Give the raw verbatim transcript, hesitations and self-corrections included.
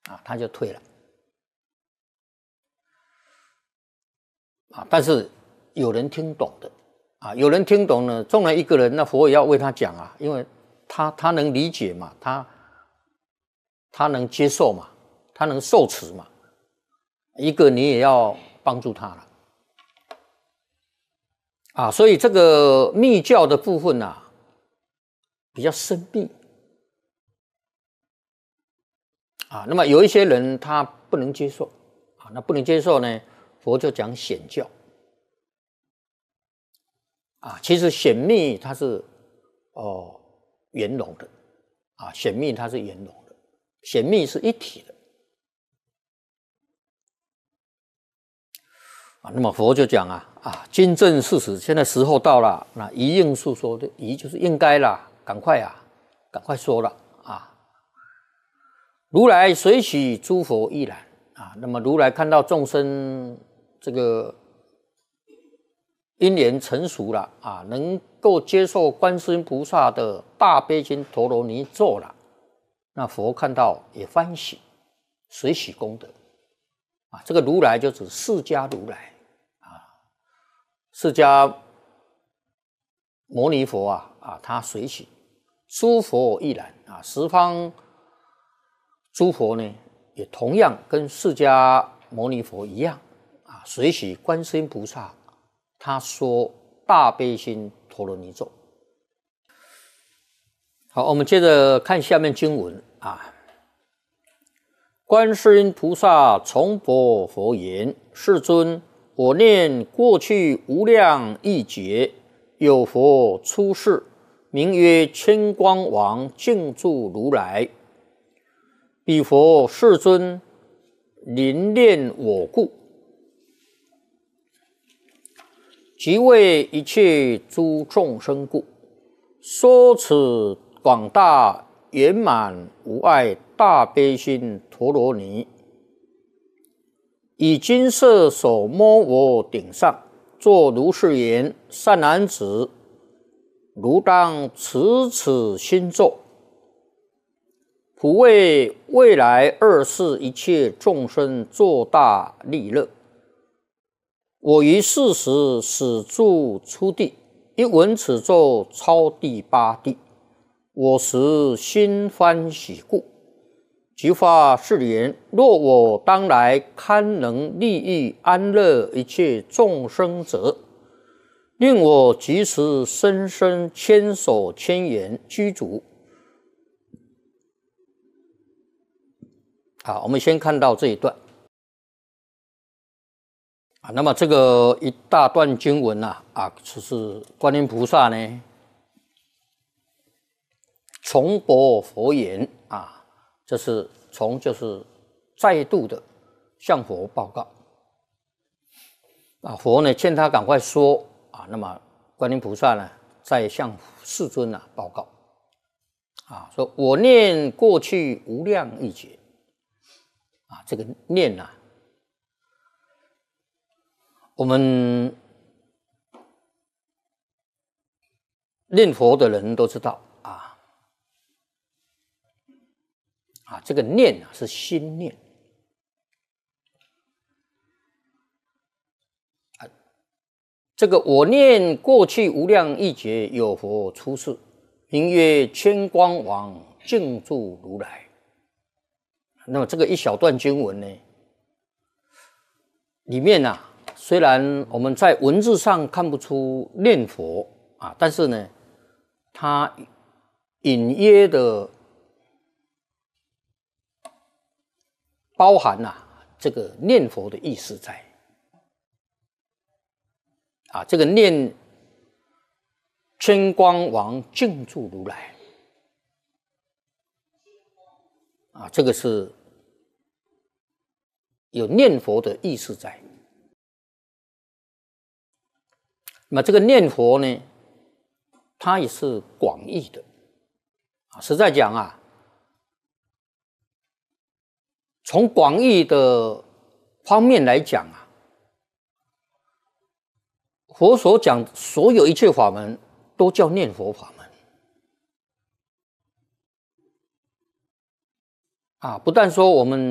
啊，他就退了。啊，但是有人听懂的，啊，有人听懂呢，纵然一个人，那佛也要为他讲啊，因为他他能理解嘛，他他能接受嘛，他能受持嘛，一个你也要帮助他了。啊，所以这个密教的部分啊，比较深密。啊，那么有一些人他不能接受，啊，那不能接受呢，佛就讲显教。啊，其实显密它是哦圆融的，啊，显密它是圆融的，显密是一体的。啊，那么佛就讲啊啊，今正事实，现在时候到了，那宜应诉说的宜就是应该啦，赶快啊，赶快说了啊。如来随喜诸佛亦然啊，那么如来看到众生这个因缘成熟了啊，能够接受观世音菩萨的大悲心陀罗尼咒了，那佛看到也欢喜，随喜功德啊。这个如来就指释迦如来啊，释迦牟尼佛啊啊，他随喜，诸佛亦然啊，十方诸佛呢也同样跟释迦牟尼佛一样啊，随喜观世音菩萨。他说大悲心陀罗尼咒。好，我们接着看下面经文啊。观世音菩萨重播佛言：世尊，我念过去无量亿劫，有佛出世，名曰千光王净住如来。彼佛世尊临念我故，即为一切诸众生故，说此广大圆满无碍大悲心陀罗尼，以金色手摸我顶上，作如是言：善男子，汝当持此心咒，普为未来二世一切众生作大利乐。我于是时始住初地，一闻此咒，超第八地。我时心欢喜故，即发誓言：若我当来堪能利益安乐一切众生者，令我即时深深千手千眼居足。好，我们先看到这一段。啊，那么这个一大段经文呐，啊，就是观音菩萨呢重播佛言啊，这是从就是再度的向佛报告啊，佛呢劝他赶快说啊，那么观音菩萨呢再向世尊啊报告啊，说我念过去无量亿劫啊，这个念呐、啊。我们念佛的人都知道啊，啊，这个念啊是心念啊。这个我念过去无量亿劫有佛出世，名曰千光王净住如来。那么这个一小段经文呢，里面啊。虽然我们在文字上看不出念佛啊，但是呢，它隐约的包含啊这个念佛的意思在啊，这个念千光王净住如来啊，这个是有念佛的意思在。那么这个念佛呢，它也是广义的啊。实在讲啊，从广义的方面来讲啊，佛所讲所有一切法门都叫念佛法门啊。不但说我们